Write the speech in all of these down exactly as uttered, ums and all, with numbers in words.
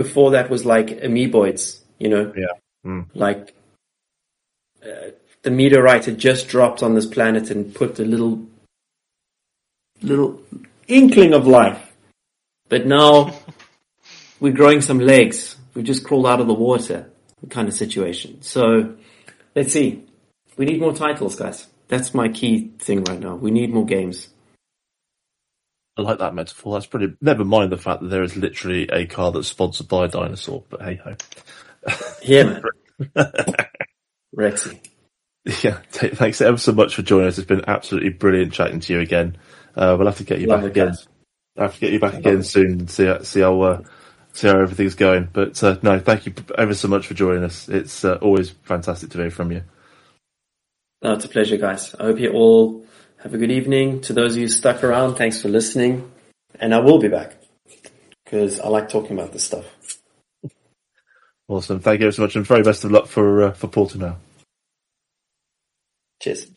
before that was like amoeboids, you know, Yeah. Mm. like uh, the meteorite had just dropped on this planet and put a little, little inkling of life. But now we're growing some legs. We've just crawled out of the water kind of situation. So let's see. We need more titles, guys. That's my key thing right now. We need more games. I like that metaphor. That's pretty. Never mind the fact that there is literally a car that's sponsored by a dinosaur. But hey ho. Yeah, man. Rexy. Yeah. T- thanks ever so much for joining us. It's been absolutely brilliant chatting to you again. Uh, we'll have to get you Love back it, again. guys. I'll have to get you back again soon and see how, see how uh, see how everything's going. But uh, no, thank you ever so much for joining us. It's uh, always fantastic to hear from you. No, it's a pleasure, guys. I hope you all have a good evening. To those of you stuck around, thanks for listening. And I will be back because I like talking about this stuff. Awesome. Thank you so much, and very best of luck for uh, for Portimao. Cheers.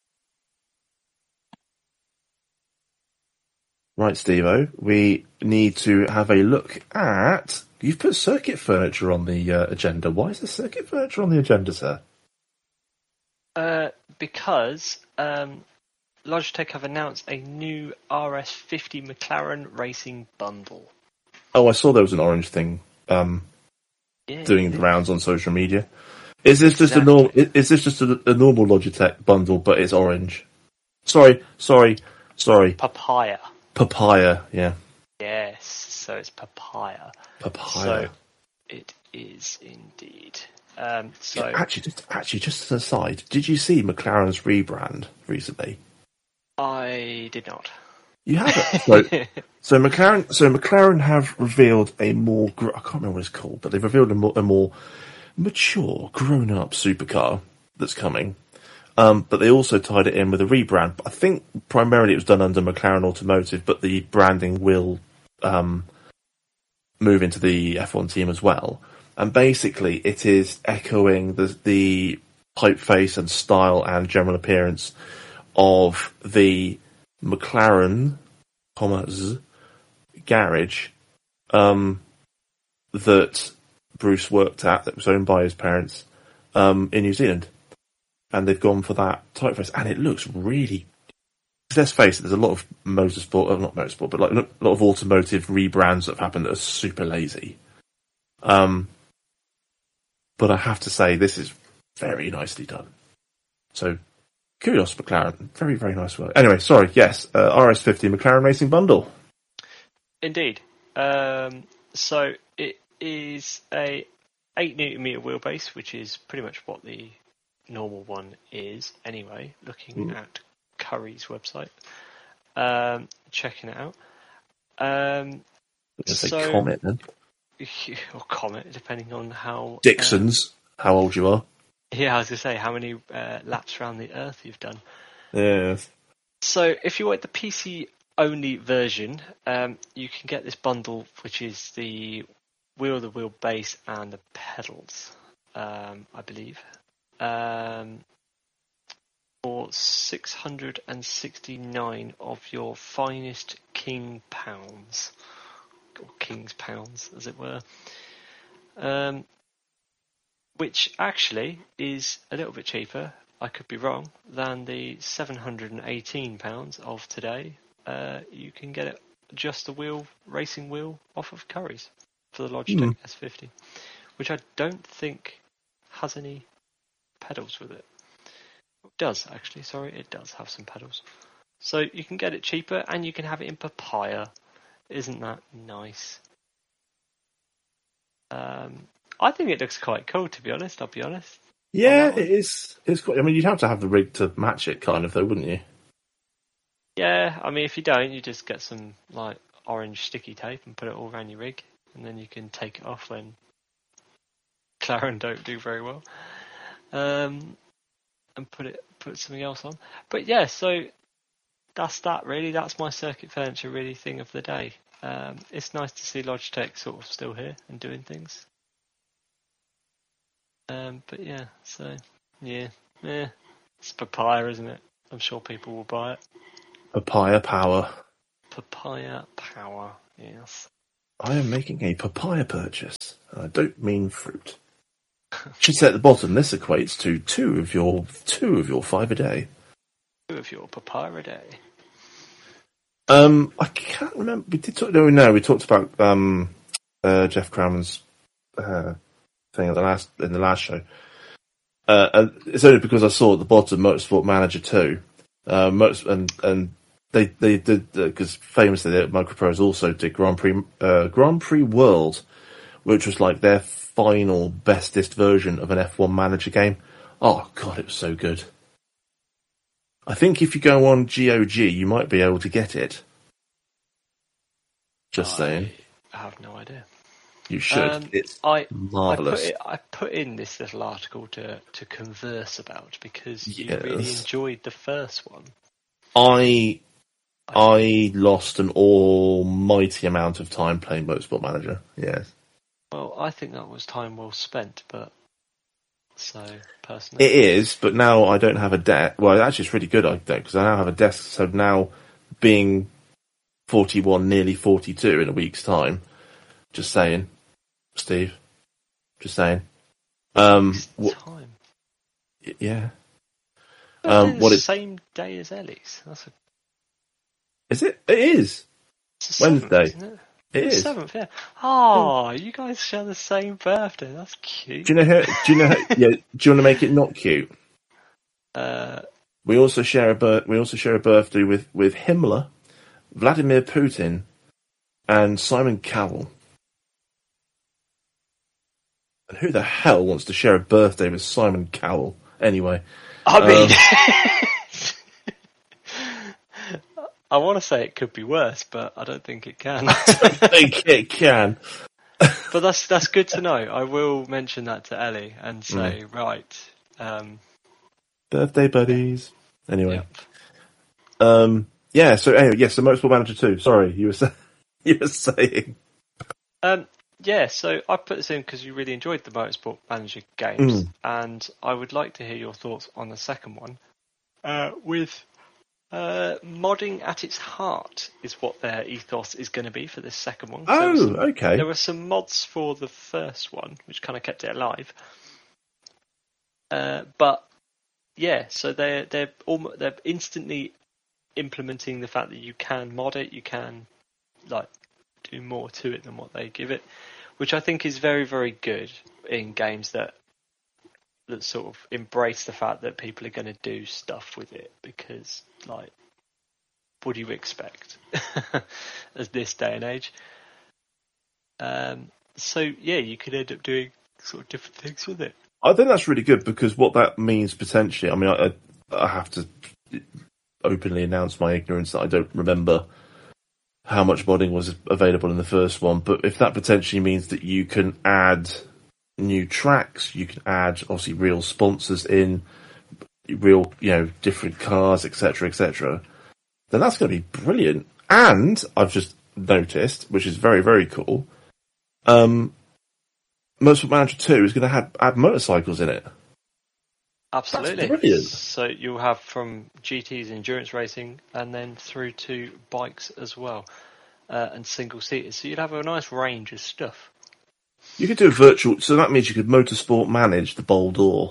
Right, Steve-O, we need to have a look at... You've put circuit furniture on the uh, agenda. Why is the circuit furniture on the agenda, sir? Uh, because um, Logitech have announced a new R S fifty McLaren Racing Bundle. Oh, I saw there was an orange thing um, Yeah, doing the rounds on social media. Is this just Exactly. a normal? Is this just a, a normal Logitech bundle, but it's orange? Sorry, sorry, sorry. Papaya. Papaya, yeah. Yes, so it's papaya. Papaya. So it is indeed. Um, so Yeah, actually, just actually, just as an aside, did you see McLaren's rebrand recently? I did not. You haven't. So, so McLaren, so McLaren have revealed a more, gr- I can't remember what it's called, but they've revealed a more, a more mature, grown-up supercar that's coming. Um, but they also tied it in with a rebrand. I think primarily it was done under McLaren Automotive, but the branding will um, move into the F one team as well. And basically, it is echoing the the typeface and style and general appearance of the McLaren, comma, Z, garage um, that Bruce worked at, that was owned by his parents um, in New Zealand. And they've gone for that typeface, and it looks really... Let's face it, there's a lot of motorsport, uh, not motorsport, but like a lot of automotive rebrands that have happened that are super lazy. Um, but I have to say, this is very nicely done. So, kudos, McLaren. Very, very nice work. Anyway, sorry, yes, uh, R S fifty McLaren Racing Bundle. Indeed. Um, so it is a eight newton meter wheelbase, which is pretty much what the normal one is anyway, looking mm. at Curry's website, um, checking it out. Um, so, so Comet then. Or Comet, depending on how... Dixon's, uh, how old you are. Yeah, I was going to say, how many uh, laps around the Earth you've done. Yes. So if you want the P C-only version, um, you can get this bundle, which is the wheel, the wheel base, and the pedals, um, I believe. Um, for six hundred sixty-nine of your finest king pounds, or king's pounds, as it were, um, which actually is a little bit cheaper, I could be wrong, than the seven hundred eighteen pounds of today. Uh, you can get it just the wheel, racing wheel, off of Curry's for the Logitech mm. S fifty, which I don't think has any pedals with it. It does, actually, sorry, it does have some pedals. So you can get it cheaper, and you can have it in papaya. Isn't that nice? Um, I think it looks quite cool, to be honest, I'll be honest. Yeah, it is. It's quite, I mean, you'd have to have the rig to match it, kind of, though, wouldn't you? Yeah, I mean, if you don't, you just get some, like, orange sticky tape and put it all around your rig, and then you can take it off when McLaren don't do very well. Um... and put it put something else on. But yeah, so that's that really. That's my circuit furniture really thing of the day. Um, it's nice to see Logitech sort of still here and doing things. Um, but yeah, so yeah, yeah, it's papaya, isn't it? I'm sure people will buy it. Papaya power. Papaya power, yes. I am making a papaya purchase. I don't mean fruit. Should say at the bottom, this equates to two of your two of your five a day. Two of your papaya a day. Um, I can't remember. We did talk. No, no, we talked about um, uh, Jeff Crammond's uh, thing at the last in the last show. Uh, and it's only because I saw at the bottom Motorsport Manager two, uh, Motor, and and they they did because uh, famously Microprose also did Grand Prix uh, Grand Prix World, which was like their final bestest version of an F one manager game. Oh god, it was so good. I think if you go on G O G, you might be able to get it. Just I, saying. I have no idea. You should. Um, it's I, marvellous. I put, it, I put in this little article to, to converse about because you Yes. really enjoyed the first one. I I lost an almighty amount of time playing Motorsport Manager. Yes. Well, I think that was time well spent, but so personally, It is, but now I don't have a desk. Well, actually, it's really good I don't because I now have a desk. So now, being forty-one, nearly forty-two in a week's time, just saying, Steve, just saying. Um, It's wh- time. yeah. But Um, it's what the it same day as Ellie's. That's a, is it? It is. it's the seventh, Wednesday. isn't it? It It's is. seventh, yeah. Oh, you guys share the same birthday. That's cute. Do you know how? Do you know? How, yeah. Do you want to make it not cute? Uh, We also share a bir- We also share a birthday with with Himmler, Vladimir Putin, and Simon Cowell. And who the hell wants to share a birthday with Simon Cowell? Anyway, I mean, Um, I want to say it could be worse, but I don't think it can. I think it can. But that's that's good to know. I will mention that to Ellie and say, right, um, Birthday buddies. Anyway, yep. um, yeah. So anyway, yes, the Motorsport Manager two. Sorry, you were sa- you were saying. Um, yeah, so I put this in because you really enjoyed the Motorsport Manager games, Mm. and I would like to hear your thoughts on the second one. Uh, with uh, modding at its heart is what their ethos is going to be for this second one. There were Oh, some- okay. There were some mods for the first one, which kind of kept it alive. Uh, but yeah, so they're they're almost, they're instantly implementing the fact that you can mod it, you can like do more to it than what they give it, which I think is very, very good in games that that sort of embrace the fact that people are going to do stuff with it, because like, what do you expect as this day and age? Um, so yeah, you could end up doing sort of different things with it. I think that's really good because what that means potentially. I mean, I, I have to openly announce my ignorance that I don't remember how much modding was available in the first one. But if that potentially means that you can add new tracks, you can add obviously real sponsors in, real you know different cars, et cetera, et cetera, then that's going to be brilliant. And I've just noticed, which is very very cool, um, Motorsport Manager two is going to have add motorcycles in it. Absolutely. That's brilliant. So you'll have from G Ts, endurance racing, and then through to bikes as well, uh, and single seaters. So you'd have a nice range of stuff. You could do a virtual, so that means you could motorsport manage the Bowl d'Or.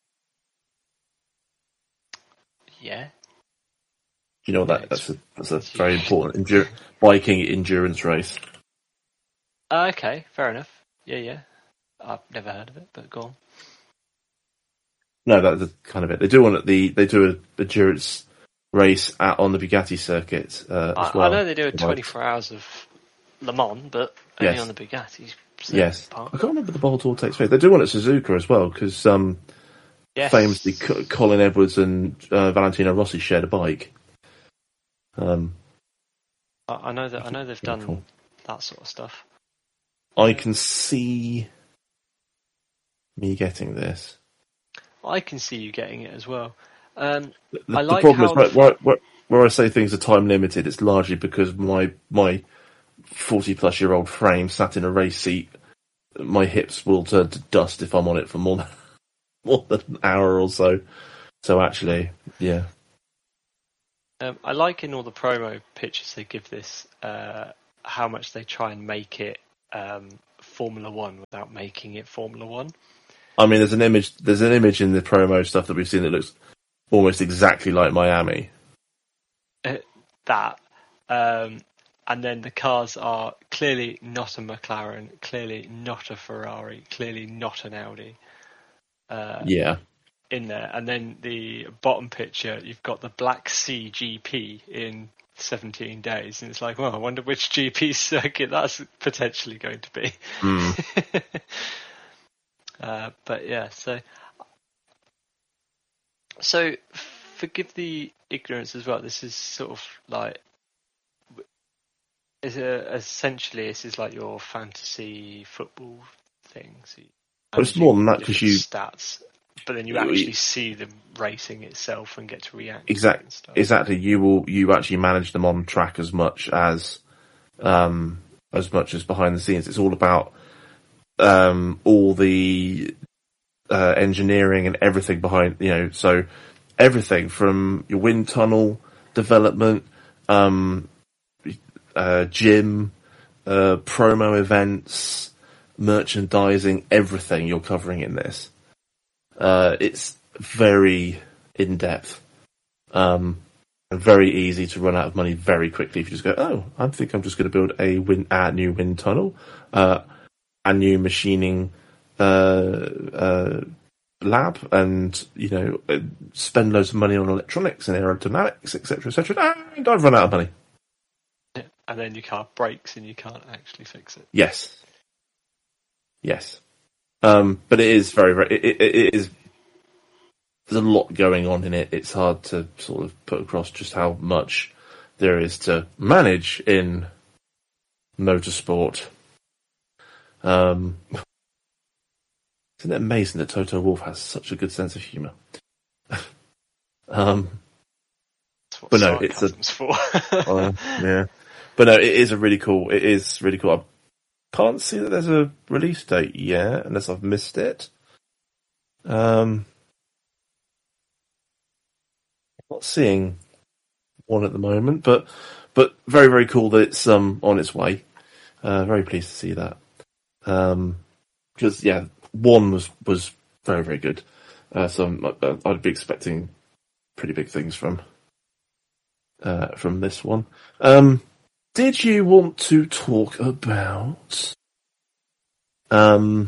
Yeah. You know that Yeah, that's a that's a very important endur- biking endurance race. Uh, okay, fair enough. Yeah, yeah. I've never heard of it, but go on. No, that's kind of it. They do one at the they do a endurance race at, on the Bugatti circuit uh, as I, well. I know they do a twenty-four hours of Le Mans, but only Yes. on the Bugatti. Yes, part. I can't remember the Bowl d'Or takes place. They do one at Suzuka as well because um, Yes. famously Co- Colin Edwards and uh, Valentino Rossi shared a bike. Um, I, I know that. I know they've Very done cool. that sort of stuff. I can see me getting this. I can see you getting it as well. Um, The, I the like problem how is where, the- where, where, where I say things are time limited. It's largely because my my forty plus year old frame sat in a race seat. My hips will turn to dust if I'm on it for more than more than an hour or so. So actually, yeah, Um, I like in all the promo pictures they give this uh, how much they try and make it um, Formula One without making it Formula One. I mean, there's an image. There's an image in the promo stuff that we've seen that looks almost exactly like Miami. Uh, that, um, and then the cars are clearly not a McLaren, clearly not a Ferrari, clearly not an Audi. Uh, yeah. In there, and then the bottom picture, you've got the Black Sea G P in seventeen days, and it's like, well, I wonder which G P circuit that's potentially going to be. Mm. uh, but yeah, so so forgive the ignorance as well. This is sort of like, is a, essentially this is like your fantasy football thing. So but it's more than that because you stats. But then you actually see the racing itself and get to react. Exactly. To it exactly. You will. You actually manage them on track as much as, um, as much as behind the scenes. It's all about um, all the uh, engineering and everything behind. You know, so everything from your wind tunnel development, um, uh, gym, uh, promo events, merchandising, everything you're covering in this. Uh, it's very in-depth, um, and very easy to run out of money very quickly if you just go, oh, I think I'm just going to build a wind, a new wind tunnel, uh, a new machining, uh, uh, lab, and, you know, uh, spend loads of money on electronics and aerodynamics, et cetera, et cetera, and I've run out of money. And then your car breaks and you can't actually fix it. Yes. Yes. Um, but it is very, very, it, it, it is, there's a lot going on in it. It's hard to sort of put across just how much there is to manage in motorsport. Um, isn't it amazing that Toto Wolff has such a good sense of humour? um, That's what but no, it's a, for. uh, yeah, but no, it is a really cool, it is really cool. I can't see that there's a release date yet, unless I've missed it. Um, I'm not seeing one at the moment, but but very very cool that it's um on its way. Uh, very pleased to see that. Um, because yeah, one was was very very good. Uh, so I'm, I'd be expecting pretty big things from uh from this one. Um. Did you want to talk about, um,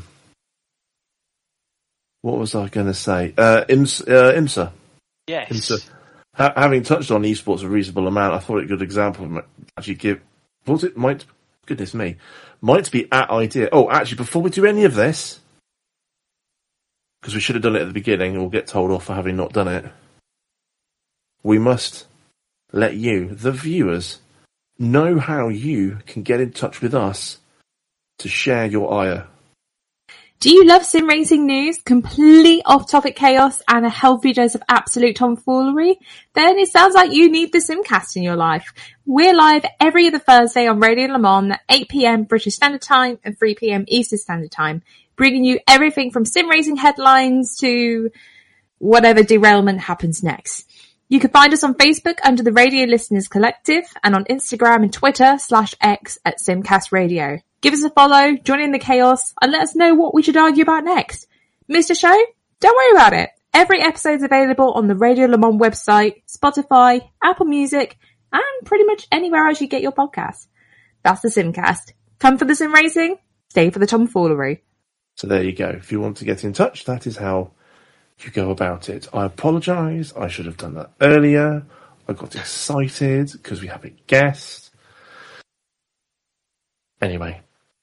what was I going to say? Uh, IMSA, uh, IMSA. Yes. IMSA. Ha- having touched on esports a reasonable amount, I thought a good example might actually give, was it might, goodness me, might be at idea. Oh, actually, before we do any of this, because we should have done it at the beginning and we'll get told off for having not done it, we must let you, the viewers, know how you can get in touch with us to share your ire. Do you love sim racing news, complete off-topic chaos, and a healthy dose of absolute tomfoolery? Then it sounds like you need the Simcast in your life. We're live every other Thursday on Radio Le Mans at eight p.m. British Standard Time and three p.m. Eastern Standard Time, bringing you everything from sim racing headlines to whatever derailment happens next. You can find us on Facebook under the Radio Listeners Collective and on Instagram and Twitter slash X at Simcast Radio. Give us a follow, join in the chaos, and let us know what we should argue about next. Missed a show? Don't worry about it. Every episode's available on the Radio Le Mans website, Spotify, Apple Music, and pretty much anywhere else you get your podcasts. That's the Simcast. Come for the sim racing, stay for the tomfoolery. So there you go. If you want to get in touch, that is how you go about it. I apologise. I should have done that earlier. I got excited because we have a guest. Anyway.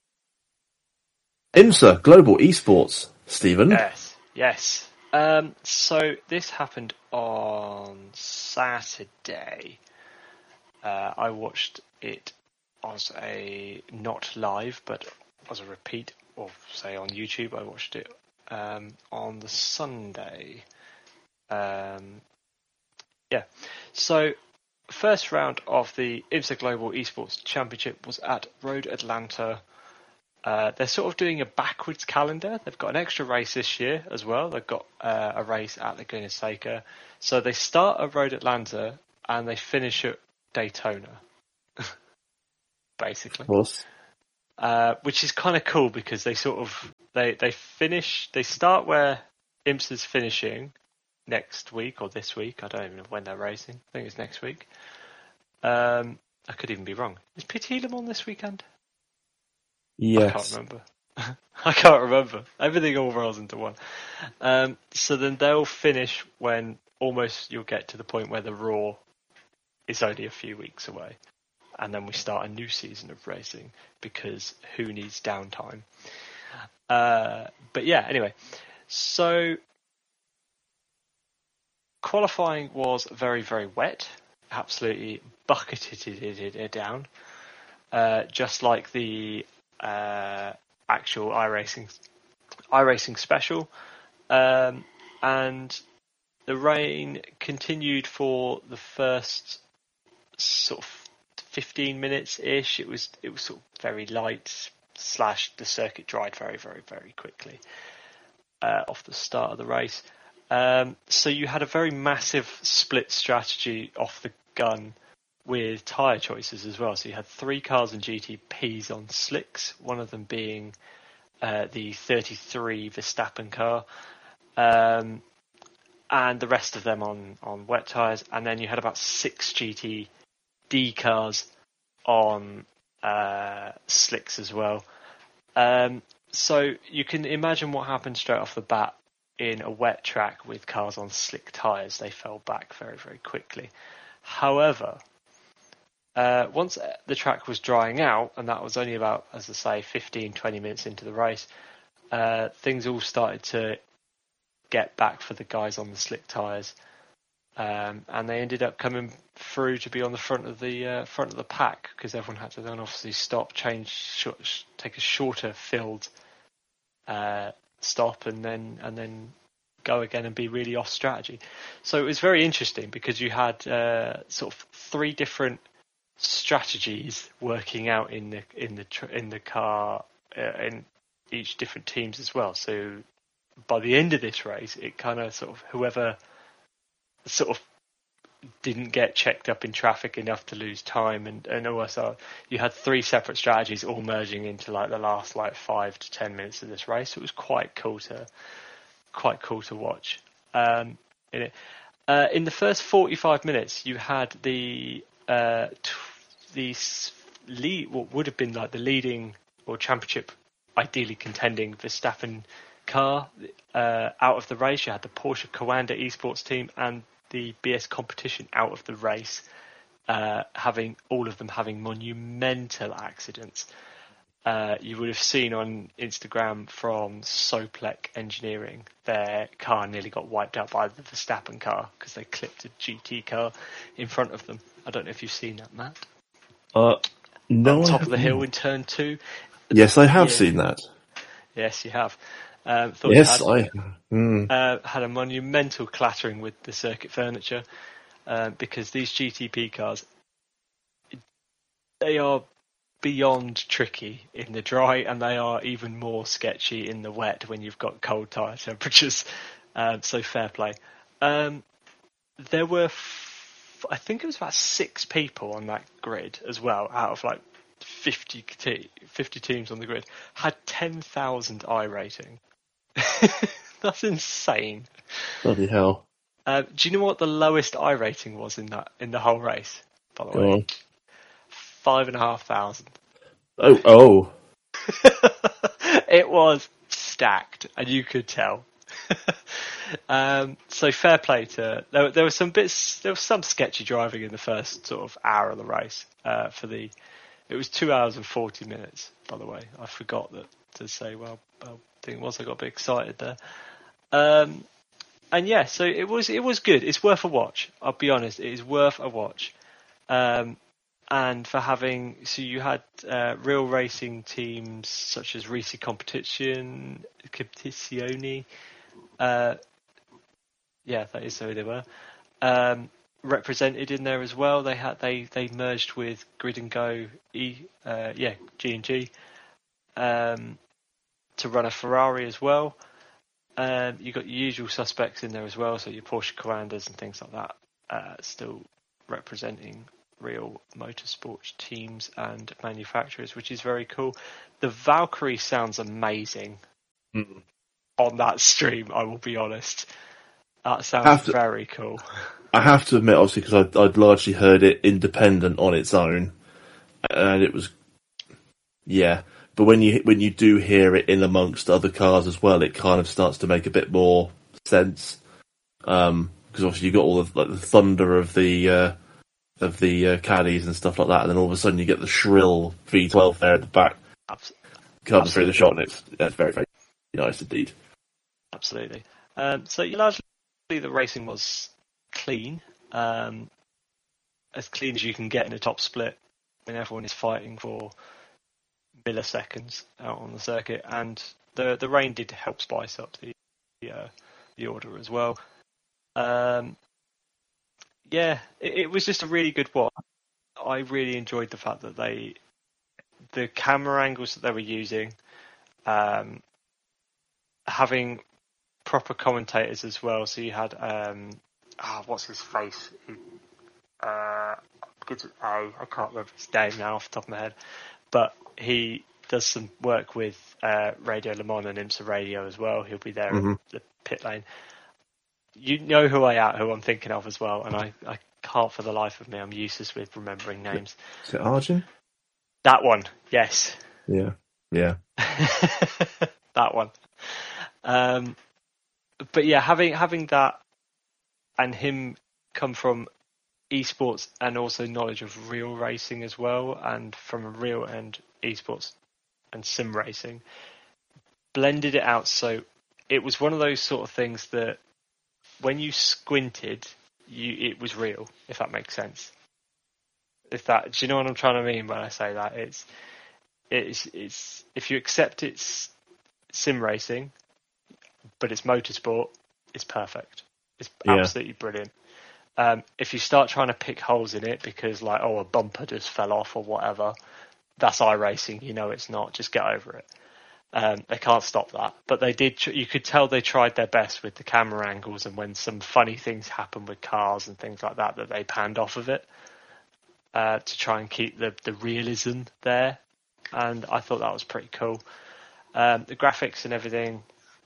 IMSA, Global Esports. Stephen? Yes, yes. Um, so this happened on Saturday. Uh, I watched it as a, not live, but as a repeat, or say on YouTube. I watched it Um, on the Sunday. Um, yeah. So, first round of the IMSA Global Esports Championship was at Road Atlanta. Uh, they're sort of doing a backwards calendar. They've got an extra race this year as well. They've got uh, a race at Laguna Seca. So they start at Road Atlanta and they finish at Daytona. basically. Of course. Uh, which is kind of cool because they sort of they they finish they start where IMSA's finishing next week or this week. I don't even know when they're racing. I think it's next week. Um, I could even be wrong. Is Pete Elam on this weekend? Yes. I can't remember. I can't remember. Everything all rolls into one. Um, so then they'll finish when almost you'll get to the point where the Raw is only a few weeks away. And then we start a new season of racing because who needs downtime? Uh, but yeah, anyway. So qualifying was very, very wet. Absolutely bucketed it down. Uh, just like the uh, actual iRacing iRacing special. Um, and the rain continued for the first sort of fifteen minutes ish. It was it was sort of very light. Slash the circuit dried very very very quickly uh, off the start of the race. Um, so you had a very massive split strategy off the gun with tyre choices as well. So you had three cars and G T Ps on slicks. One of them being uh, the thirty-three Verstappen car. Um, and the rest of them on, on wet tyres. And then you had about six G T D cars on uh, slicks as well. Um, so you can imagine what happened straight off the bat in a wet track with cars on slick tyres. They fell back very, very quickly. However, uh, once the track was drying out, and that was only about, as I say, fifteen, twenty minutes into the race, uh, things all started to get back for the guys on the slick tyres. Um, and they ended up coming through to be on the front of the uh, front of the pack because everyone had to then obviously stop, change, sh- take a shorter filled uh, stop, and then and then go again and be really off strategy. So it was very interesting because you had uh, sort of three different strategies working out in the in the tr- in the car uh, in each different teams as well. So by the end of this race, it kind of sort of whoever sort of didn't get checked up in traffic enough to lose time, and, and also you had three separate strategies all merging into like the last like five to ten minutes of this race. So it was quite cool to quite cool to watch. Um, in it, uh, in the first forty-five minutes, you had the uh, t- the lead, what would have been like the leading or championship, ideally contending Verstappen car uh, out of the race. You had the Porsche Coanda Esports team and the B S competition out of the race, uh, having all of them having monumental accidents. Uh, you would have seen on Instagram from Soplec Engineering, their car nearly got wiped out by the Verstappen car because they clipped a G T car in front of them. I don't know if you've seen that, Matt. Uh, no, on I top of the hill not. in turn two. Yes, I have Yeah. seen that. Yes, you have. Um, thought Yes, you had. I. Mm. Uh, had a monumental clattering with the circuit furniture uh, because these G T P cars, they are beyond tricky in the dry, and they are even more sketchy in the wet when you've got cold tyre temperatures. Um, so fair play. Um, there were, f- I think it was about six people on that grid as well, out of like fifty, te- fifty teams on the grid, had ten thousand I rating. That's insane. Bloody hell. Uh, do you know what the lowest I rating was in that in the whole race? By the Go way, on. five and a half thousand. Oh, oh. It was stacked, and you could tell. um, so fair play to there. There were some bits. There was some sketchy driving in the first sort of hour of the race. Uh, for the, it was two hours and forty minutes. By the way, I forgot that to say. Well, well thing was I got a bit excited there. Um, and yeah, so it was it was good. It's worth a watch. I'll be honest, it is worth a watch. Um, and for having so you had uh, real racing teams such as Risi Competition, Competizione, uh, yeah, that is who they were, um, represented in there as well. They had they they merged with Grid and Go, E, uh, yeah, G and G. Um, to run a Ferrari as well. Um, you've got your usual suspects in there as well, so your Porsche Coandas and things like that, uh, still representing real motorsports teams and manufacturers, which is very cool. The Valkyrie sounds amazing Mm. on that stream, I will be honest. That sounds to, very cool. I have to admit, obviously, because I'd, I'd largely heard it independent on its own, and it was, yeah. But when you when you do hear it in amongst other cars as well, it kind of starts to make a bit more sense. Um, because obviously you got all the like the thunder of the uh, of the uh, caddies and stuff like that, and then all of a sudden you get the shrill V twelve there at the back, Abs- comes through the shot, and it's that's very very nice indeed. Absolutely. Um, so largely the racing was clean, um, as clean as you can get in a top split when everyone is fighting for milliseconds out on the circuit, and the the rain did help spice up the the, uh, the order as well. Um, yeah, it, it was just a really good watch. I really enjoyed the fact that they, the camera angles that they were using, um, having proper commentators as well. So you had, um, oh, what's his face? Uh, begins with A. I can't remember his name now off the top of my head, but he does some work with uh, Radio Le Mans and IMSA Radio as well. He'll be there Mm-hmm. in the pit lane. You know who I am, who I'm thinking of as well, and I, I can't for the life of me. I'm useless with remembering names. Is it Arjun? That one, yes. Yeah, yeah. That one. Um, but yeah, having having that and him come from esports and also knowledge of real racing as well, and from a real end esports and sim racing, blended it out so it was one of those sort of things that when you squinted, you it was real, if that makes sense. If that, do you know what I'm trying to mean when I say that? It's it's it's if you accept it's sim racing, but it's motorsport, it's perfect. It's Yeah. absolutely brilliant. Um, if you start trying to pick holes in it because, like, oh, a bumper just fell off or whatever, that's iRacing. You know it's not. Just get over it. Um, they can't stop that. But they did. Tr- you could tell they tried their best with the camera angles, and when some funny things happened with cars and things like that, that they panned off of it uh, to try and keep the, the realism there. And I thought that was pretty cool. Um, the graphics and everything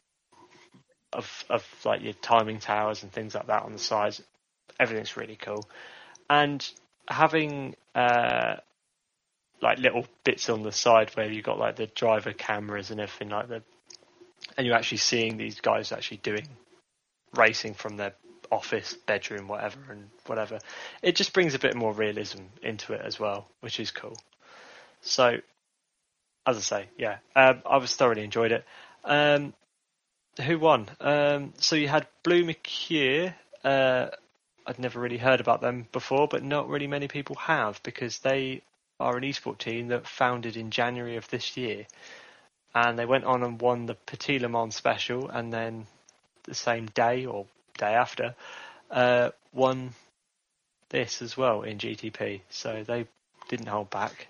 of of like your timing towers and things like that on the sides, everything's really cool. And having uh, like little bits on the side where you got like the driver cameras and everything like that, and you're actually seeing these guys actually doing racing from their office, bedroom, whatever, and whatever. It just brings a bit more realism into it as well, which is cool. So, as I say, yeah, um, I was thoroughly enjoyed it. Um, who won? Um, so you had Blue McCure. Uh, I'd never really heard about them before, but not really many people have, because they are an esports team that founded in January of this year, and they went on and won the Petit Le Mans Special, and then the same day or day after uh, won this as well in G T P. So they didn't hold back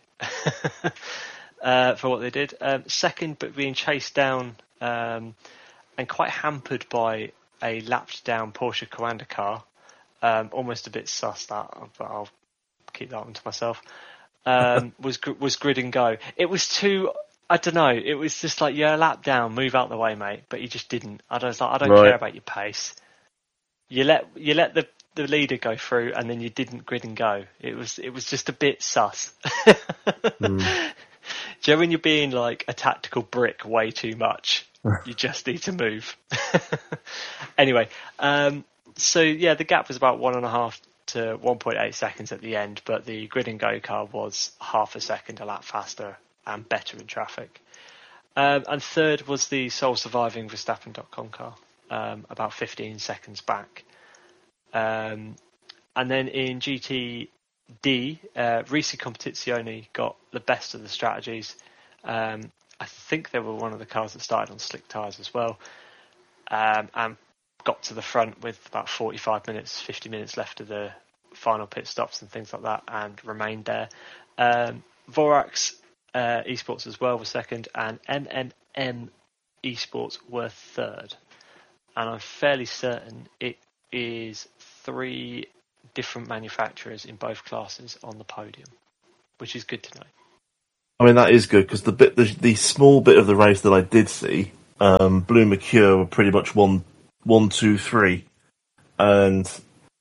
uh, for what they did. Um, second, but being chased down um, and quite hampered by a lapped down Porsche Coanda car. Um, almost a bit sus that, but I'll keep that one to myself. Um, was was Grid and Go. It was too. I don't know. It was just like, yeah, lap down, move out the way, mate. But you just didn't. I was like, I don't Right. care about your pace. You let you let the, the leader go through, and then you didn't Grid and Go. It was it was just a bit sus. Mm. Do you know when you're being like a tactical brick way too much? You just need to move. Anyway. Um, So yeah, the gap was about one and a half to one point eight seconds at the end, but the Grid and Go car was half a second a lap faster and better in traffic. Um, and third was the sole surviving Verstappen dot com car, um, about fifteen seconds back. Um, and then in G T D, uh, Risi Competizione got the best of the strategies. Um, I think they were one of the cars that started on slick tyres as well, um, and got to the front with about forty-five minutes, fifty minutes left of the final pit stops and things like that, and remained there. Um, Vorax uh, Esports as well was second, and M M M Esports were third. And I'm fairly certain it is three different manufacturers in both classes on the podium, which is good to know. I mean, that is good, because the bit, the, the small bit of the race that I did see, um, Blue Mercure were pretty much one, one, two, three, and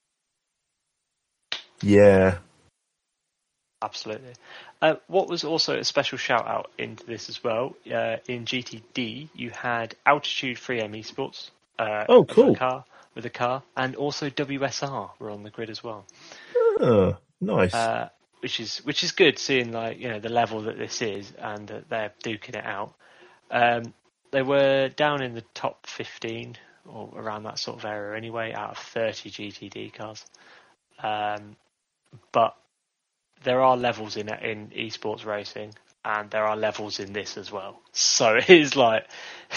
yeah. Absolutely. Uh, what was also a special shout out into this as well, uh, in G T D, you had Altitude three M Esports. Uh, Oh, cool. With a car, with a car, and also W S R were on the grid as well. Oh, nice. Uh, which is which is good, seeing like you know the level that this is, and that they're duking it out. Um, they were down in the top fifteen or around that sort of area anyway, out of thirty G T D cars. Um, but there are levels in in esports racing, and there are levels in this as well. So it is like,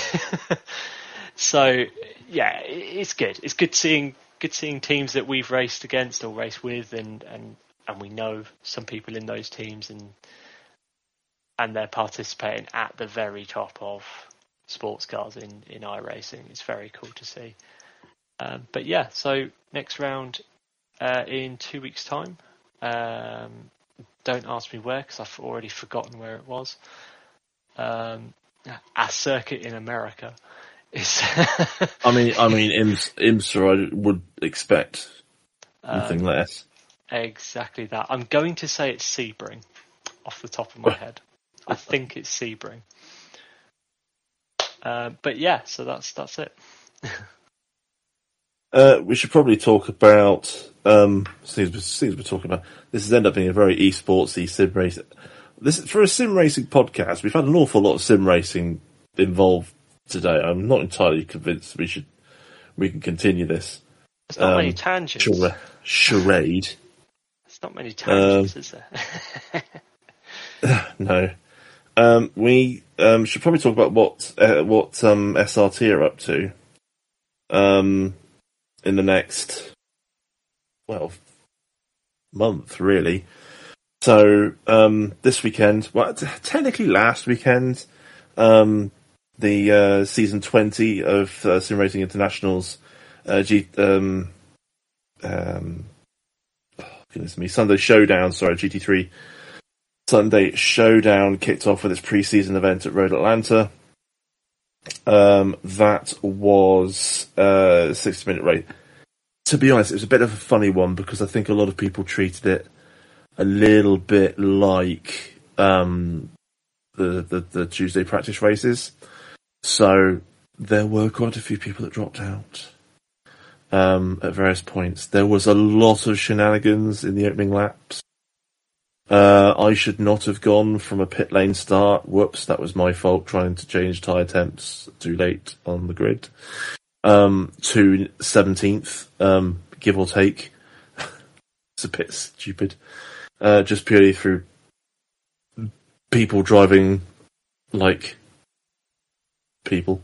so yeah, it's good. It's good seeing good seeing teams that we've raced against or raced with, and, and, and we know some people in those teams, and and they're participating at the very top of sports cars in in iRacing. It's very cool to see. Um, but yeah, so next round uh, in two weeks' time. Um, don't ask me where, because I've already forgotten where it was. Um, a circuit in America is. I mean, I mean, IMS, IMSA, I would expect nothing um, less. Exactly that. I'm going to say it's Sebring, off the top of my head. I think it's Sebring. Uh, but yeah, so that's that's it. Uh, we should probably talk about, um, things, things we're talking about. This has ended up being a very esportsy sim racing. This, for a sim racing podcast, we've had an awful lot of sim racing involved today. I'm not entirely convinced we should, we can continue this. There's not um, many tangents. Char- charade. There's not many tangents, um, is there? No. Um, we, um, should probably talk about what, uh, what, um, S R T are up to. Um, in the next, well, month, really. So, um, this weekend, well, t- technically last weekend, um, the, uh, season twenty of, uh, Sim Racing International's, uh, G, um, um, oh, goodness me, Sunday Showdown, sorry, G T three Sunday Showdown kicked off with its pre-season event at Road Atlanta. Um, that was a sixty minute race. To be honest, it was a bit of a funny one, because I think a lot of people treated it a little bit like um, the, the the Tuesday practice races. So there were quite a few people that dropped out um, at various points. There was a lot of shenanigans in the opening laps. Uh, I should not have gone from a pit lane start. Whoops, that was my fault, trying to change tyre temps too late on the grid. Um, to seventeenth, um, give or take. It's a bit stupid. Uh, just purely through people driving like people.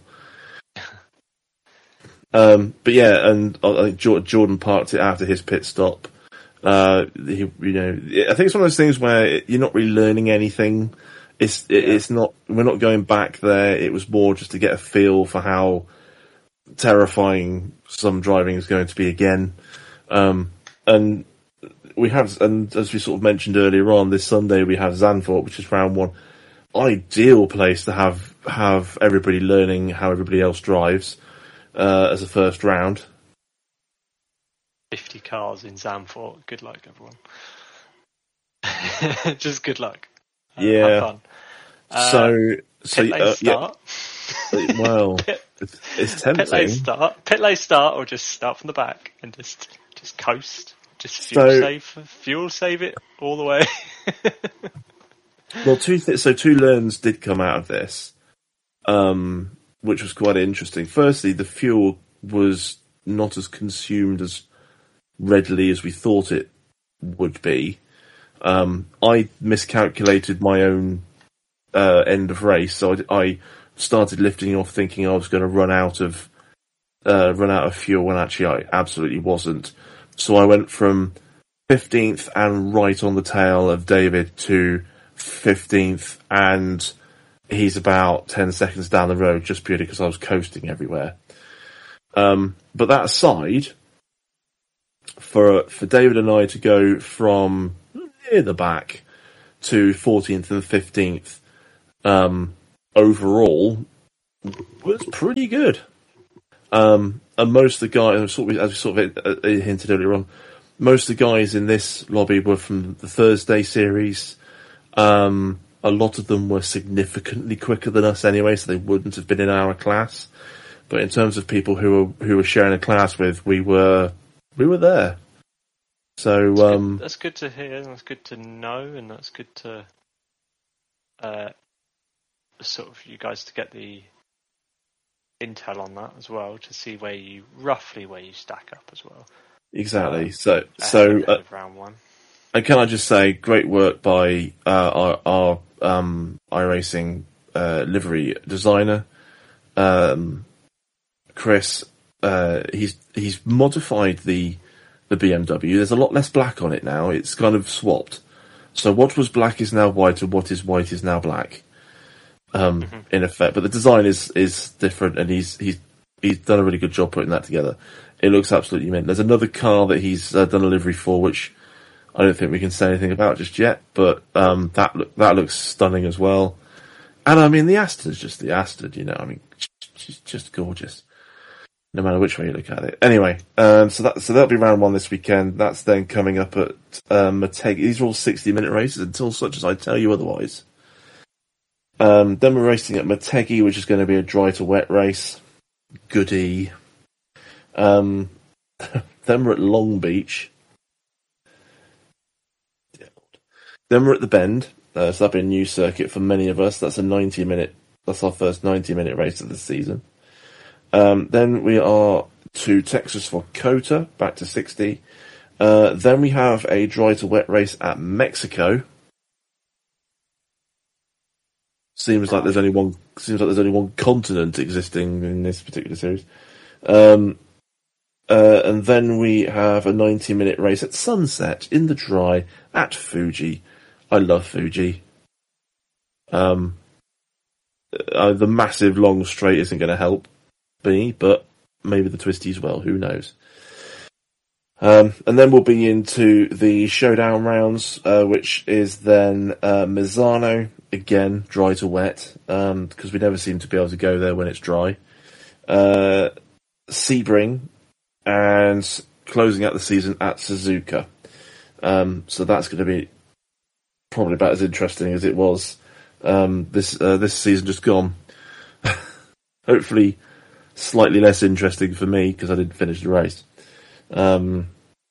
Um, but yeah, and I think Jordan parked it after his pit stop. Uh, he, you know, I think it's one of those things where you're not really learning anything. It's, it, yeah. it's not, we're not going back there. It was more just to get a feel for how terrifying some driving is going to be again. Um, and we have, and as we sort of mentioned earlier on, this Sunday we have Zandvoort, which is round one. Ideal place to have, have everybody learning how everybody else drives, uh, as a first round. fifty cars in Zandvoort. Good luck, everyone. Just good luck. Uh, yeah. Have fun. Uh, so, so pit lane uh, start. Yeah. Well, pit, it's, it's tempting. Pit lane start. Pit lane start, or just start from the back and just just coast. Just fuel so, save. Fuel save it all the way. Well, two th- so two learns did come out of this, um, which was quite interesting. Firstly, the fuel was not as consumed as readily as we thought it would be. Um, I miscalculated my own uh, end of race, so I, I started lifting off thinking I was going to run out of uh, run out of fuel, when actually I absolutely wasn't. So I went from fifteenth and right on the tail of David to fifteenth, and he's about ten seconds down the road, just purely because I was coasting everywhere. Um, but that aside, for for David and I to go from near the back to fourteenth and fifteenth um, overall was pretty good. Um, and most of the guys, sort of, as we sort of hinted earlier on, most of the guys in this lobby were from the Thursday series. Um, a lot of them were significantly quicker than us anyway, so they wouldn't have been in our class. But in terms of people who were who were sharing a class with, we were we were there. So that's, um, good. that's good to hear. That's good to know, and that's good to uh, sort of you guys to get the intel on that as well, to see where you roughly where you stack up as well. Exactly. Um, so ahead so of, ahead uh, of round one. And can I just say, great work by uh, our, our um, iRacing uh, livery designer, um, Chris. Uh, he's he's modified the the B M W. There's a lot less black on it now. It's kind of swapped. So what was black is now white, and what is white is now black. Um, mm-hmm. In effect, but the design is is different, and he's he's he's done a really good job putting that together. It looks absolutely mint. There's another car that he's uh, done a livery for, which I don't think we can say anything about just yet, but um, that look, that looks stunning as well. And I mean, the Aston's just the Aston, you know. I mean, she's just gorgeous, no matter which way you look at it. Anyway, um, so that so that'll be round one this weekend. That's then coming up at um, Motegi. These are all sixty-minute races until such as I tell you otherwise. Um, then we're racing at Motegi, which is going to be a dry to wet race. Goody. Um, then we're at Long Beach. Then we're at the Bend, uh, so that'll be a new circuit for many of us. That's a ninety minute, that's our first ninety minute race of the season. Um, then we are to Texas for COTA, back to sixty. Uh, then we have a dry to wet race at Mexico. Seems like there's only one, seems like there's only one continent existing in this particular series. Um, uh, and then we have a ninety minute race at Sunset in the dry at Fuji. I love Fuji. Um, uh, the massive long straight isn't going to help me, but maybe the twisties will. Who knows? Um, and then we'll be into the showdown rounds, uh, which is then uh, Misano again, dry to wet, because um, we never seem to be able to go there when it's dry. Uh, Sebring, and closing out the season at Suzuka. Um, so that's going to be probably about as interesting as it was um, this uh, this season just gone. Hopefully slightly less interesting for me because I didn't finish the race. Um,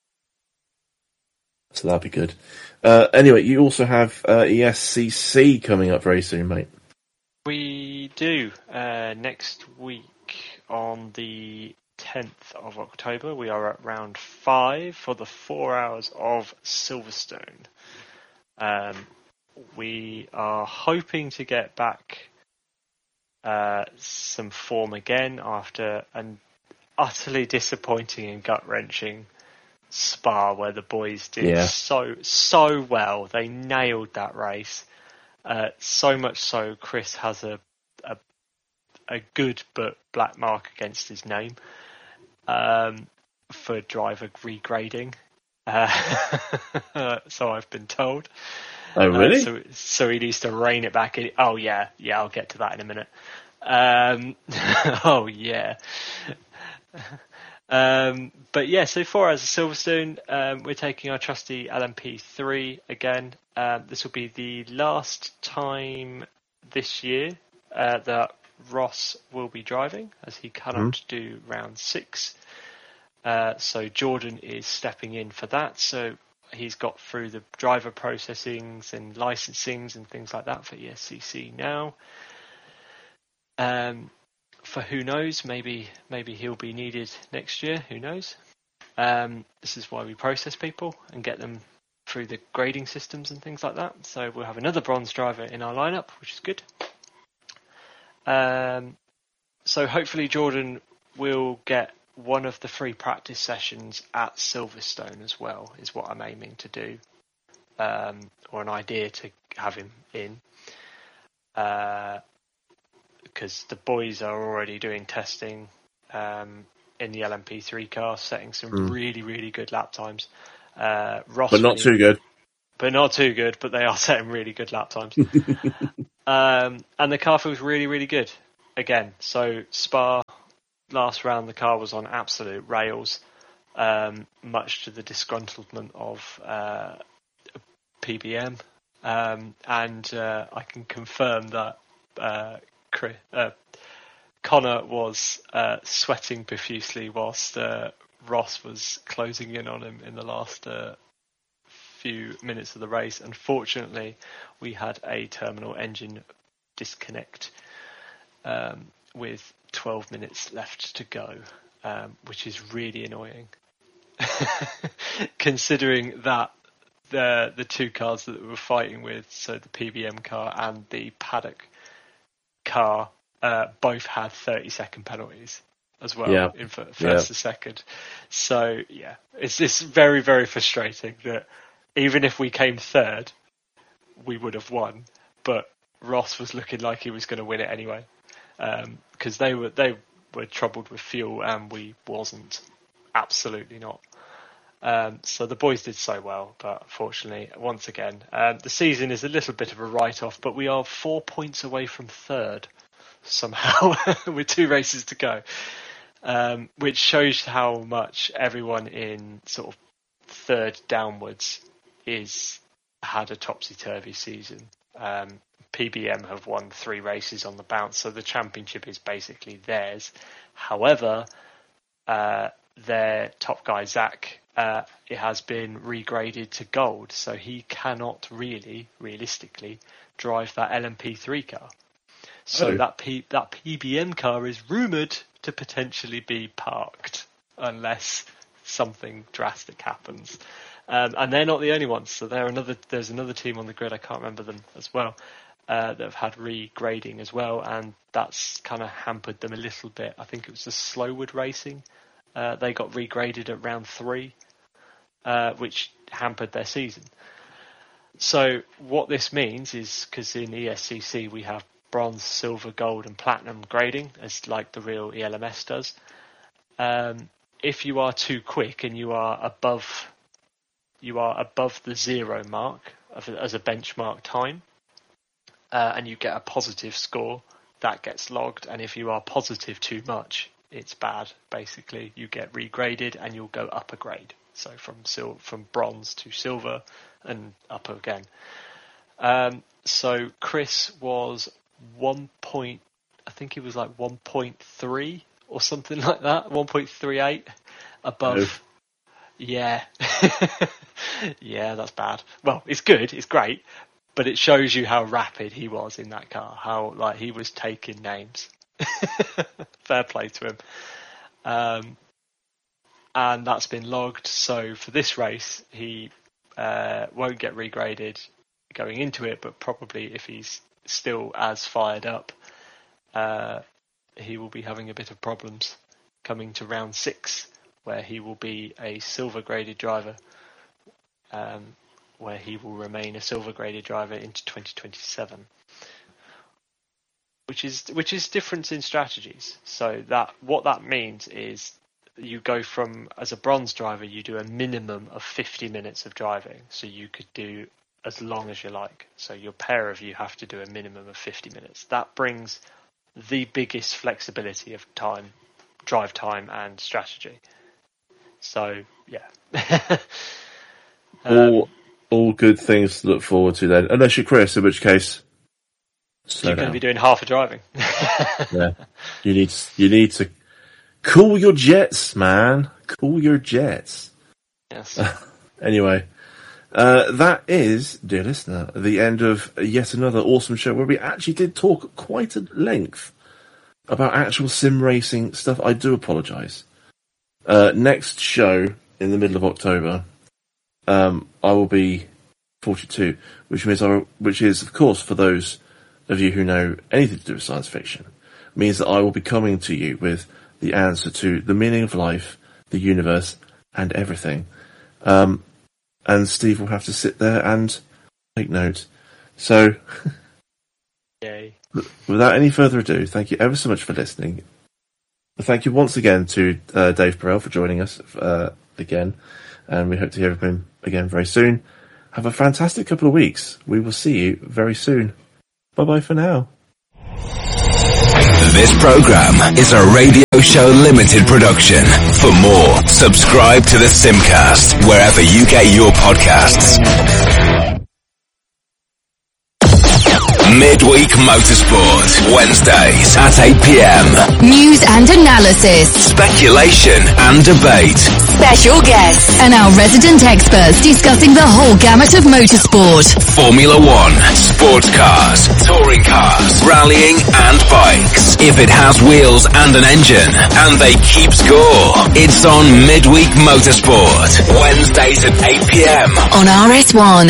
so that'd be good. Uh, anyway, you also have uh, E S C C coming up very soon, mate. We do. Uh, next week on the tenth of October, we are at round five for the four hours of Silverstone. Um, we are hoping to get back uh, some form again after an utterly disappointing and gut-wrenching Spa where the boys did yeah. so so well. They nailed that race. Uh, so much so Chris has a, a a good but black mark against his name um, for driver regrading. Uh, so I've been told. Oh, really? Uh, so, so he needs to rein it back in. Oh, yeah. Yeah, I'll get to that in a minute. Um, oh, yeah. um, but, yeah, so four hours of Silverstone. Um, we're taking our trusty L M P three again. Um, this will be the last time this year uh, that Ross will be driving, as he cannot mm. do round six. Uh, so Jordan is stepping in for that. So he's got through the driver processings and licensings and things like that for E S C C now. Um, for who knows, maybe maybe he'll be needed next year. Who knows? Um, this is why we process people and get them through the grading systems and things like that. So we'll have another bronze driver in our lineup, which is good. Um, so hopefully Jordan will get one of the free practice sessions at Silverstone as well, is what I'm aiming to do, um, or an idea to have him in, because uh, the boys are already doing testing um, in the L M P three car, setting some Mm. really, really good lap times. Uh, Ross, But not really, too good. but not too good. But they are setting really good lap times. um, and the car feels really, really good again. So Spa last round, the car was on absolute rails, um, much to the disgruntlement of uh, P B M. Um, and uh, I can confirm that uh, Chris, uh, Connor was uh, sweating profusely whilst uh, Ross was closing in on him in the last uh, few minutes of the race. Unfortunately, we had a terminal engine disconnect um, with twelve minutes left to go, um, which is really annoying. Considering that the the two cars that we were fighting with, so the P B M car and the Paddock car, uh, both had thirty second penalties as well, Yeah. in first Yeah. to second. So yeah, it's it's very, very frustrating that even if we came third, we would have won, but Ross was looking like he was going to win it anyway, because um, they were they were troubled with fuel and we wasn't. Absolutely not. Um, so the boys did so well, but unfortunately, once again, um, the season is a little bit of a write-off, but we are four points away from third somehow with two races to go, um, which shows how much everyone in sort of third downwards is had a topsy-turvy season. Um, P B M have won three races on the bounce, so the championship is basically theirs. However, uh, their top guy, Zach, uh, it has been regraded to gold, so he cannot really, realistically, drive that L M P three car. So Oh. that P- that P B M car is rumoured to potentially be parked, unless something drastic happens. Um, and they're not the only ones, so they're another. There's another team on the grid, I can't remember them as well, uh, that have had regrading as well, and that's kind of hampered them a little bit. I think it was the Slowwood Racing. Uh, they got regraded at round three, uh, which hampered their season. So what this means is, because in E S C C we have bronze, silver, gold and platinum grading, as like the real E L M S does. Um, if you are too quick and you are above, you are above the zero mark of, as a benchmark time, uh, and you get a positive score, that gets logged. And if you are positive too much, it's bad. Basically, you get regraded and you'll go up a grade. So from sil- from bronze to silver and up again. Um, so Chris was one point, I think he was like one point three or something like that, one point three eight above. Oh. Yeah. Yeah, that's bad. Well, it's good, it's great, but it shows you how rapid he was in that car, how like he was taking names. Fair play to him. Um, and that's been logged. So for this race, he uh, won't get regraded going into it, but probably if he's still as fired up, uh, he will be having a bit of problems coming to round six, where he will be a silver graded driver, um, where he will remain a silver graded driver into twenty twenty-seven. Which is which is difference in strategies. So that what that means is you go from, as a bronze driver, you do a minimum of fifty minutes of driving. So you could do as long as you like. So your pair of you have to do a minimum of fifty minutes. That brings the biggest flexibility of time, drive time and strategy. So yeah. um, all all good things to look forward to then. Unless you're Chris, in which case slow you're going down. to be doing half a driving. Yeah. You need you need to cool your jets, man. Cool your jets. Yes. Anyway, uh, that is, dear listener, the end of yet another awesome show where we actually did talk at quite at length about actual sim racing stuff. I do apologise. Uh, next show in the middle of October, um, I will be forty-two, which means I, which is, of course, for those of you who know anything to do with science fiction, means that I will be coming to you with the answer to the meaning of life, the universe, and everything. Um, and Steve will have to sit there and take note. So, Yay. without any further ado, thank you ever so much for listening. thank you once again to uh, Dave Perel for joining us uh, again, and we hope to hear from him again very soon. Have a fantastic couple of weeks. We will see you very soon. Bye-bye for now. This program is a Radio Show Limited production. For more, subscribe to the Simcast wherever you get your podcasts. Midweek Motorsport, Wednesdays at eight p.m. News and analysis, speculation and debate, special guests, and our resident experts discussing the whole gamut of motorsport. Formula One, sports cars, touring cars, rallying and bikes. If it has wheels and an engine, and they keep score, it's on Midweek Motorsport, Wednesdays at eight p.m. on R S one.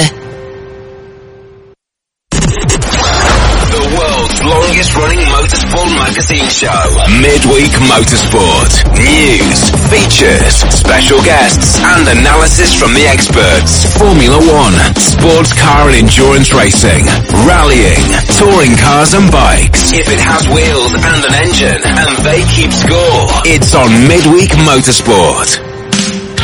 The world's longest running motorsport magazine show. Midweek Motorsport. News, features, special guests, and analysis from the experts. Formula One, sports car and endurance racing, rallying, touring cars and bikes. If it has wheels and an engine, and they keep score, it's on Midweek Motorsport.